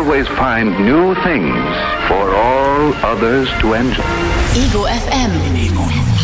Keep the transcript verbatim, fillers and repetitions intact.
always find new things for all others to enjoy. Ego F M.